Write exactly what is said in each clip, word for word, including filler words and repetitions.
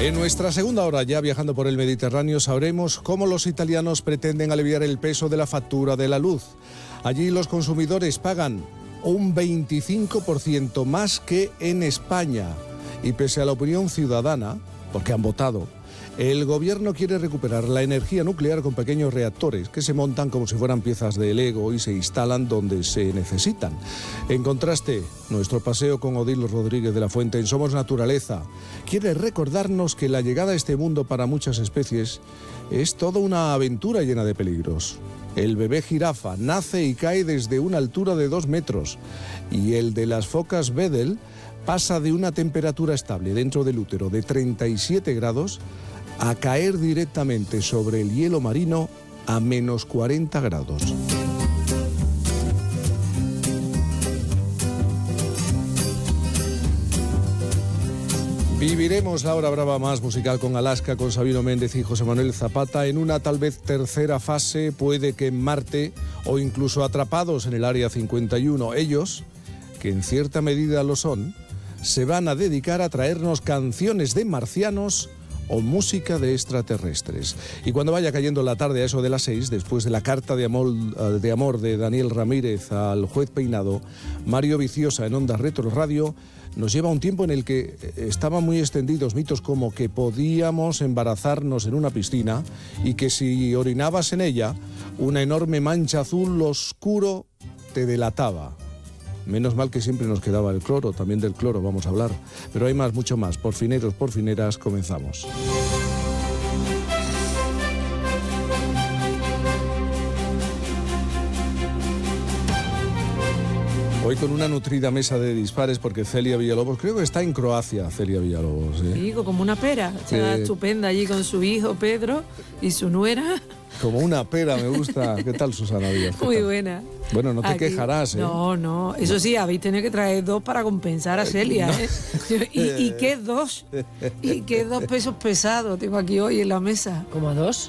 En nuestra segunda hora, ya viajando por el Mediterráneo, sabremos cómo los italianos pretenden aliviar el peso de la factura de la luz. Allí los consumidores pagan un veinticinco por ciento más que en España. Y pese a la opinión ciudadana, porque han votado, el gobierno quiere recuperar la energía nuclear con pequeños reactores que se montan como si fueran piezas de Lego y se instalan donde se necesitan. En contraste, nuestro paseo con Odil Rodríguez de la Fuente en Somos Naturaleza quiere recordarnos que la llegada a este mundo para muchas especies es toda una aventura llena de peligros. El bebé jirafa nace y cae desde una altura de dos metros y el de las focas Weddell pasa de una temperatura estable dentro del útero de treinta y siete grados a caer directamente sobre el hielo marino a menos cuarenta grados. Viviremos la hora brava más musical con Alaska, con Sabino Méndez y José Manuel Zapata en una tal vez tercera fase, puede que en Marte o incluso atrapados en el Área cincuenta y uno. Ellos, que en cierta medida lo son, se van a dedicar a traernos canciones de marcianos o música de extraterrestres. Y cuando vaya cayendo la tarde a eso de las seis, después de la carta de amor, de amor de Daniel Ramírez al juez Peinado, Mario Viciosa en Onda Retro Radio nos lleva a un tiempo en el que estaban muy extendidos mitos como que podíamos embarazarnos en una piscina y que si orinabas en ella, una enorme mancha azul oscuro te delataba. Menos mal que siempre nos quedaba el cloro, también del cloro vamos a hablar. Pero hay más, mucho más. Porfineros, porfineras, comenzamos. Hoy con una nutrida mesa de dispares porque Celia Villalobos, creo que está en Croacia, Celia Villalobos. ¿eh? Digo, como una pera. Está eh... estupenda allí con su hijo Pedro y su nuera. Como una pera, me gusta. ¿Qué tal, Susana Díaz? Muy buena. Bueno, no te Aquí. quejarás, ¿eh? No, no. Eso sí, habéis tenido que traer dos para compensar a Celia, ¿eh? ¿Y, y qué dos? ¿Y qué dos pesos pesados tengo aquí hoy en la mesa? ¿Como a dos?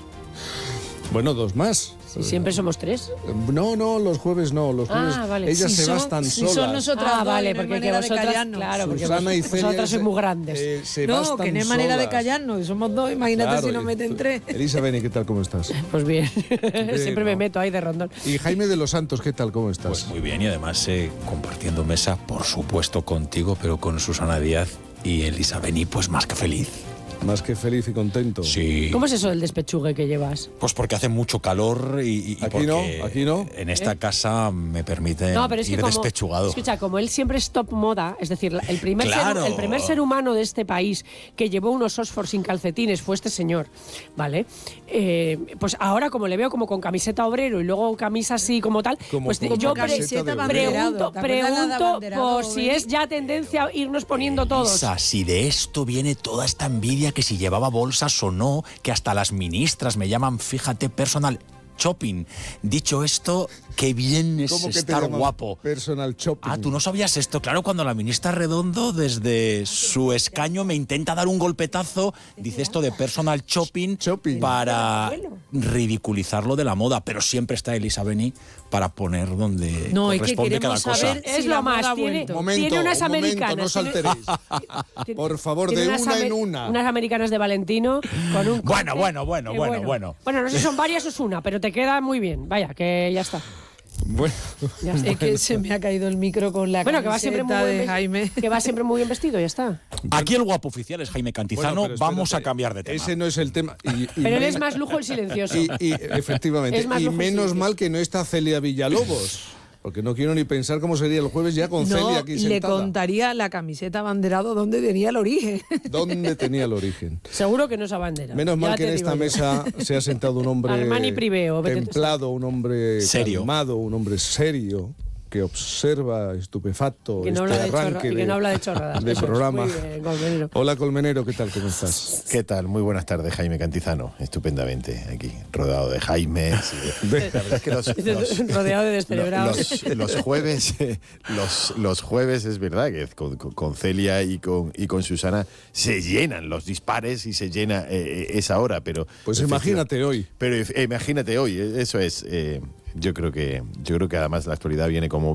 Bueno, dos más. Si siempre somos tres. No, no, los jueves no, los jueves ah, vale. ellas si se son, bastan si solas. Son nosotras ah, vale, porque que vosotras, claro, porque Susana vos, y Celia vosotras sois muy grandes. Eh, se no, que no hay manera de callarnos, somos dos, imagínate claro, si nos meten tres. Elisa Beni, ¿qué tal, cómo estás? Pues bien, bien siempre no. me meto ahí de rondón. Y Jaime de los Santos, ¿qué tal, cómo estás? Pues muy bien, y además eh, compartiendo mesa, por supuesto contigo, pero con Susana Díaz y Elisa Beni, pues más que feliz. Más que feliz y contento. Sí. ¿Cómo es eso del despechugue que llevas? Pues porque hace mucho calor y, y aquí no, aquí no. En esta ¿Eh? casa me permite no, pero es ir que como, despechugado. Escucha, como él siempre es top moda, es decir, el primer, claro. ser, el primer ser humano de este país que llevó unos Oxford sin calcetines fue este señor, ¿vale? Eh, pues ahora como le veo como con camiseta obrero y luego camisa así como tal, como, pues como yo pre pregunto, pregunto, pregunto por si es ya tendencia a irnos poniendo todos. Elisa, si de esto viene toda esta envidia que si llevaba bolsas o no, que hasta las ministras me llaman, fíjate, personal shopping. Dicho esto, qué bien es estar guapo. Personal shopping. Ah, ¿tú no sabías esto? Claro, cuando la ministra Redondo desde su escaño me intenta dar un golpetazo, dice esto de personal shopping, shopping. para ridiculizarlo de la moda, pero siempre está Elisa Beni para poner donde no, corresponde es que cada cosa. Saber es si lo más, tiene, momento, tiene unas un momento, americanas. No salteréis. Por favor, de una amer, en una. Unas americanas de Valentino con un Bueno, corte, bueno, bueno, bueno, bueno, bueno. Bueno, no sé si son varias o es una, pero te queda muy bien. Vaya, que ya está. Bueno, ya está. Es que se me ha caído el micro con la bueno, que va siempre muy de bien, Jaime. Que va siempre muy bien vestido, ya está. Aquí el guapo oficial es Jaime Cantizano. Bueno, vamos a cambiar de tema. Ese no es el tema. Y, y pero él es más lujo el silencioso. Y, y efectivamente. Y menos mal que no está Celia Villalobos. Porque no quiero ni pensar cómo sería el jueves ya con no, Celia aquí sentada. Le contaría la camiseta abanderado dónde tenía el origen. ¿Dónde tenía el origen? Seguro que no es bandera. Menos mal ya que en esta mesa se ha sentado un hombre Armani Priveo, templado, un hombre serio, calmado, un hombre serio, que observa estupefacto que no este habla de arranque chorra, de, y que no habla de chorradas. de programa. Bien, Colmenero. Hola, Colmenero, ¿qué tal? ¿Cómo estás? ¿Qué tal? Muy buenas tardes, Jaime Cantizano. Estupendamente aquí, rodeado de Jaimes. De, la verdad es que los, los, rodeado de descerebrados. Los, los jueves, los, los jueves es verdad que con, con Celia y con, y con Susana se llenan los dispares y se llena eh, esa hora, pero... Pues imagínate hoy. Pero eh, imagínate hoy, eso es... Eh, yo creo que yo creo que además la actualidad viene como